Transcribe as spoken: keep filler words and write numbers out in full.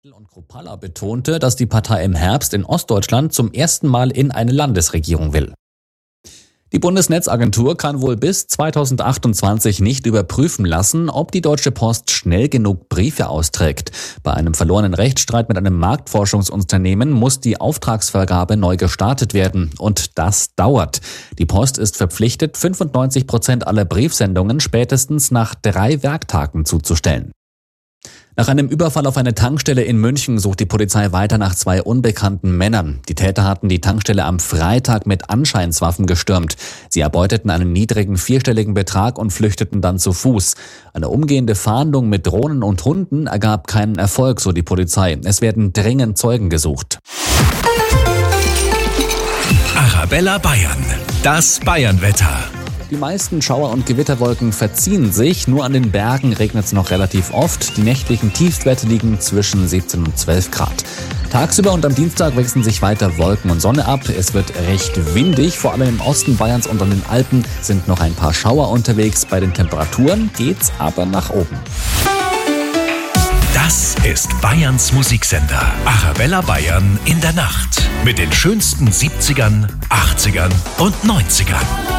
Und Kruppalla betonte, dass die Partei im Herbst in Ostdeutschland zum ersten Mal in eine Landesregierung will. Die Bundesnetzagentur kann wohl bis zweitausendachtundzwanzig nicht überprüfen lassen, ob die Deutsche Post schnell genug Briefe austrägt. Bei einem verlorenen Rechtsstreit mit einem Marktforschungsunternehmen muss die Auftragsvergabe neu gestartet werden. Und das dauert. Die Post ist verpflichtet, fünfundneunzig Prozent aller Briefsendungen spätestens nach drei Werktagen zuzustellen. Nach einem Überfall auf eine Tankstelle in München sucht die Polizei weiter nach zwei unbekannten Männern. Die Täter hatten die Tankstelle am Freitag mit Anscheinswaffen gestürmt. Sie erbeuteten einen niedrigen vierstelligen Betrag und flüchteten dann zu Fuß. Eine umgehende Fahndung mit Drohnen und Hunden ergab keinen Erfolg, so die Polizei. Es werden dringend Zeugen gesucht. Arabella Bayern, das Bayernwetter. Die meisten Schauer- und Gewitterwolken verziehen sich, nur an den Bergen regnet es noch relativ oft. Die nächtlichen Tiefstwerte liegen zwischen siebzehn und zwölf Grad. Tagsüber und am Dienstag wechseln sich weiter Wolken und Sonne ab. Es wird recht windig, vor allem im Osten Bayerns und an den Alpen sind noch ein paar Schauer unterwegs. Bei den Temperaturen geht's aber nach oben. Das ist Bayerns Musiksender. Arabella Bayern in der Nacht. Mit den schönsten siebzigern, achtzigern und neunzigern.